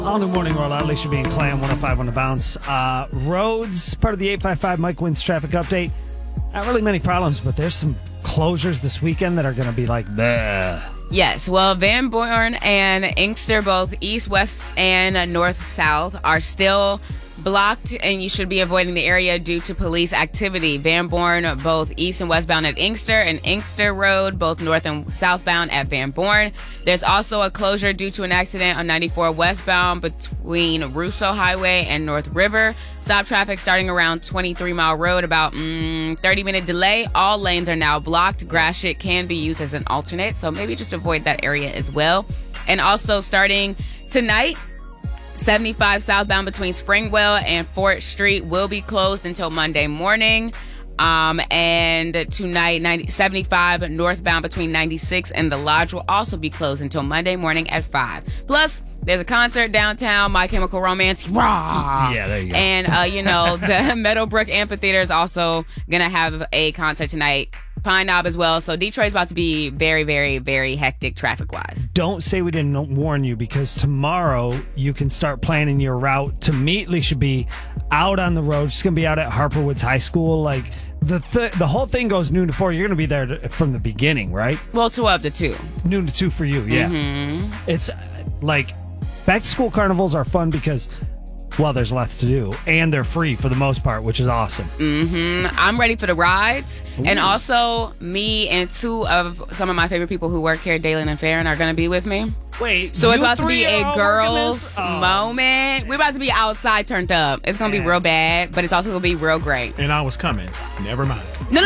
All new morning roll out. Alicia B and Clay on 105 on the bounce. Roads, part of the 855 Mike Wins traffic update. Not really many problems, but there's some closures this weekend that are going to be like, bleh. Yes, well, Van Born and Inkster, both east, west, and north, south, are still blocked, and you should be avoiding the area due to police activity. Van Born, both east and westbound at Inkster, and Inkster Road, both north and southbound at Van Born. There's also a closure due to an accident on 94 westbound between Russo Highway and North River. Stop traffic starting around 23 Mile Road, about 30-minute delay. All lanes are now blocked. Gratiot can be used as an alternate, so maybe just avoid that area as well. And also starting tonight, 75 southbound between Springwell and Fort Street will be closed until Monday morning. And tonight, 75 northbound between 96 and the Lodge will also be closed until Monday morning at 5. Plus, there's a concert downtown, My Chemical Romance. Rah! Yeah, there you go. And, the Meadowbrook Amphitheater is also going to have a concert tonight. Pine Knob as well. So Detroit's about to be very, very, very hectic traffic-wise. Don't say we didn't warn you, because tomorrow you can start planning your route to meet Alicia B out on the road. She's going to be out at Harper Woods High School. Like, the whole thing goes noon to 4. You're going to be there from the beginning, right? Well, 12 to 2. Noon to 2 for you, yeah. Mm-hmm. It's like back-to-school carnivals are fun because, well, there's lots to do, and they're free for the most part, which is awesome. Mm-hmm. I'm ready for the rides. Ooh. And also, me and two of some of my favorite people who work here, Dalen and Farron, are going to be with me. Wait, so it's about to be a girls' moment. We're about to be outside turned up. It's going to be real bad, but it's also going to be real great. And I was coming. Never mind. No.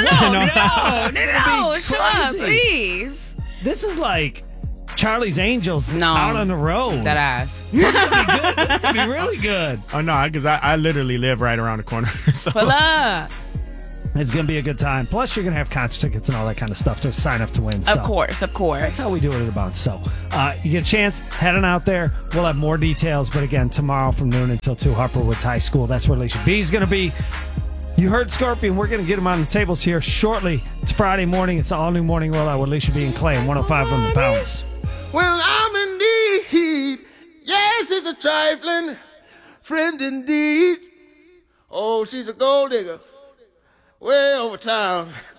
Shut up, please. This is like Charlie's Angels out on the road. That ass. This is going to be good. This is going to be really good. Oh, no, because I literally live right around the corner. So. Pull up. It's going to be a good time. Plus, you're going to have concert tickets and all that kind of stuff to sign up to win. Of course. That's how we do it at the bounce. So, you get a chance, head on out there. We'll have more details. But again, tomorrow from noon until 2, Harper Woods High School. That's where Alicia B is going to be. You heard Scorpion. We're going to get him on the tables here shortly. It's Friday morning. It's all new morning rollout with Alicia B and Clay and 105 on the bounce. Well, I'm in need. Yes, it's a trifling friend indeed. Oh, she's a gold digger way over town.